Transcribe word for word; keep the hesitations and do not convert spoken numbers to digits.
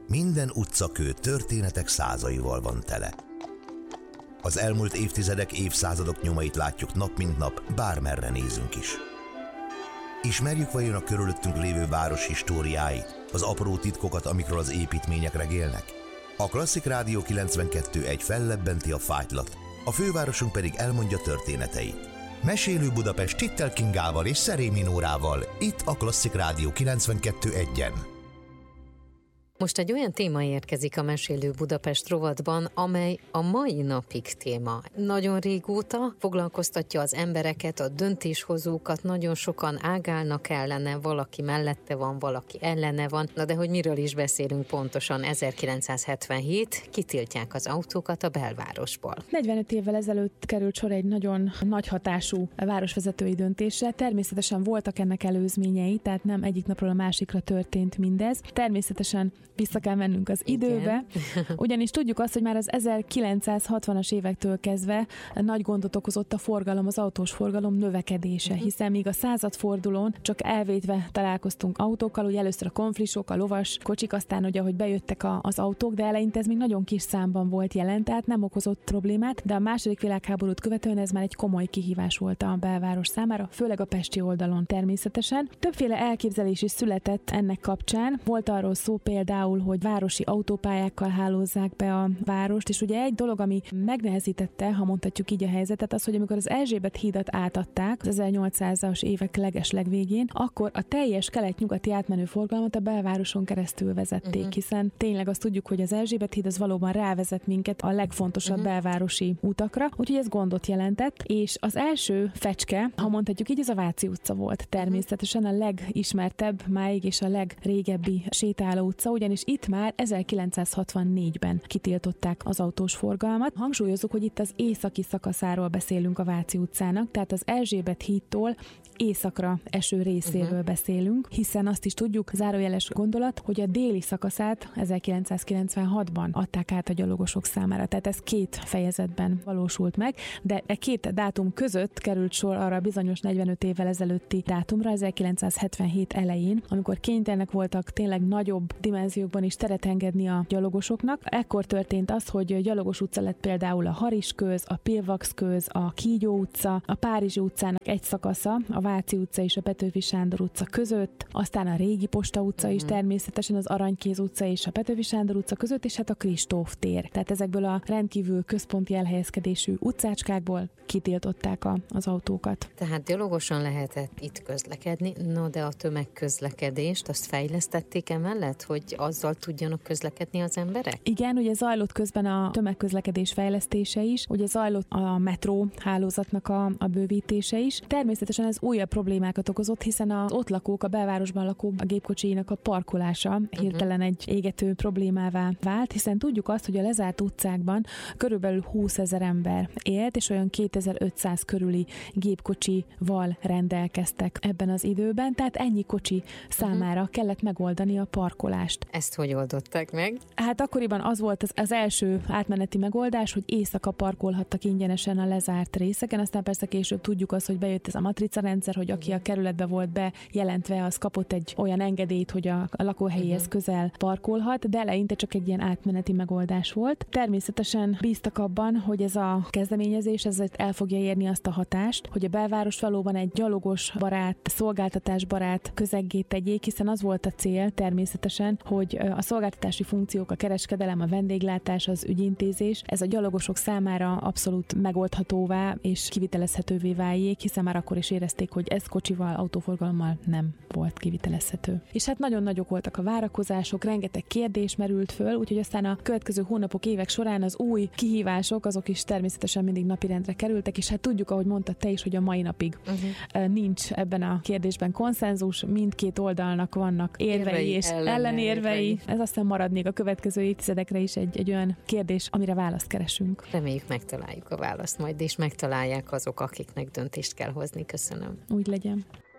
Minden utcakő történetek százaival van tele. Az elmúlt évtizedek, évszázadok nyomait látjuk nap mint nap, bármerre nézünk is. Ismerjük vajon a körülöttünk lévő város históriáit, az apró titkokat, amikről az építmények regélnek? A Klasszik Rádió kilencvenkettő egy fellebbenti a fájtlat, a fővárosunk pedig elmondja történeteit. Mesélő Budapest Csittel Kingával és Szerémi Nórával, itt a Klasszik Rádió kilencvenkettő egyen. Most egy olyan téma érkezik a Mesélő Budapest rovatban, amely a mai napig téma. Nagyon régóta foglalkoztatja az embereket, a döntéshozókat, nagyon sokan ágálnak ellene, valaki mellette van, valaki ellene van. Na de hogy miről is beszélünk pontosan? ezerkilencszázhetvenhét, kitiltják az autókat a belvárosból. negyvenöt évvel ezelőtt került sor egy nagyon nagy hatású városvezetői döntésre. Természetesen voltak ennek előzményei, tehát nem egyik napról a másikra történt mindez. Természetesen vissza kell mennünk az időbe, ugyanis tudjuk azt, hogy már az ezerkilencszázhatvanas évektől kezdve nagy gondot okozott a forgalom, az autós forgalom növekedése, hiszen még a századfordulón csak elvétve találkoztunk autókkal, ugye először a konflisok, a lovas kocsik, aztán ugye, hogy bejöttek a, az autók, de eleinte ez még nagyon kis számban volt jelen, tehát nem okozott problémát, de a második világháborút követően ez már egy komoly kihívás volt a belváros számára, főleg a pesti oldalon természetesen. Többféle elképzelés is született ennek kapcsán. Volt arról szó például, hogy városi autópályákkal hálózzák be a várost, és ugye egy dolog, ami megnehezítette, ha mondhatjuk így a helyzetet, az, hogy amikor az Erzsébet hídat átadták az ezernyolcszázas évek legeslegvégén, akkor a teljes kelet-nyugati átmenő forgalmat a belvároson keresztül vezették, uh-huh. hiszen tényleg azt tudjuk, hogy az Erzsébet híd az valóban rávezet minket a legfontosabb uh-huh. belvárosi utakra, úgyhogy ez gondot jelentett, és az első fecske, ha mondhatjuk így, az a Váci utca volt. Természetesen a legismertebb máig és a legrégebbi sétáló utca, ugyanis itt már ezerkilencszázhatvannégyben kitiltották az autós forgalmat. Hangsúlyozzuk, hogy itt az északi szakaszáról beszélünk a Váci utcának, tehát az Erzsébet hídtól északra eső részéről uh-huh. beszélünk, hiszen azt is tudjuk, zárójeles gondolat, hogy a déli szakaszát ezerkilencszázkilencvenhatban adták át a gyalogosok számára, tehát ez két fejezetben valósult meg, de e két dátum között került sor arra a bizonyos negyvenöt évvel ezelőtti dátumra, ezerkilencszázhetvenhét elején, amikor kénytelenek voltak tényleg nagyobb dimenziókban is teret engedni a gyalogosoknak. Ekkor történt az, hogy gyalogos utca lett például a Harisköz, a Pilvaxköz, a Kígyó utca, a Párizsi utcának egy szakasza, a Váci utca és a Petőfi Sándor utca között, aztán a Régi Posta utca is természetesen, az Aranykéz utca és a Petőfi Sándor utca között, és hát a Kristóf tér. Tehát ezekből a rendkívül központi elhelyezkedésű utcácskákból kitiltották a, az autókat. Tehát gyalogosan lehetett itt közlekedni, no de a tömegközlekedést azt fejlesztették emellett, hogy azzal tudjanak közlekedni az emberek? Igen, ugye zajlott közben a tömegközlekedés fejlesztése is, ugye zajlott a metró hálózatnak a, a bővítése is. Természetesen ez újabb problémákat okozott, hiszen az ott lakók, a belvárosban lakók, a gépkocsiinak a parkolása uh-huh. hirtelen egy égető problémává vált, hiszen tudjuk azt, hogy a lezárt utcákban körülbelül húszezer ember élt, és olyan kétezer-ötszáz körüli gépkocsival rendelkeztek ebben az időben, tehát ennyi kocsi számára uh-huh. kellett megoldani a parkolást. Ezt hogy oldották meg? Hát akkoriban az volt az, az első átmeneti megoldás, hogy éjszaka parkolhattak ingyenesen a lezárt részeken, aztán persze később tudjuk azt, hogy bejött ez a matrica rendszer, hogy aki a kerületbe volt bejelentve, az kapott egy olyan engedélyt, hogy a, a lakóhelyéhez uh-huh. közel parkolhat, de eleinte csak egy ilyen átmeneti megoldás volt. Természetesen bíztak abban, hogy ez a kezdeményezés ezért el fogja érni azt a hatást, hogy a belváros valóban egy gyalogos barát, szolgáltatás barát közeggé tegyék, hiszen az volt a cél természetesen, hogy a szolgáltatási funkciók, a kereskedelem, a vendéglátás, az ügyintézés, ez a gyalogosok számára abszolút megoldhatóvá és kivitelezhetővé váljék, hiszen már akkor is érezték, hogy ez kocsival, autóforgalommal nem volt kivitelezhető. És hát nagyon nagyok voltak a várakozások, rengeteg kérdés merült föl, úgyhogy aztán a következő hónapok, évek során az új kihívások, azok is természetesen mindig napirendre kerültek, és hát tudjuk, ahogy mondtad te is, hogy a mai napig uh-huh. nincs ebben a kérdésben konszenzus, mindkét oldalnak vannak érvei, érvei és ellen, ellenérvei. Ez aztán marad még a következő évtizedekre is egy, egy olyan kérdés, amire választ keresünk. Reméljük megtaláljuk a választ majd, és megtalálják azok, akiknek döntést kell hozni. Köszönöm. Úgy legyen.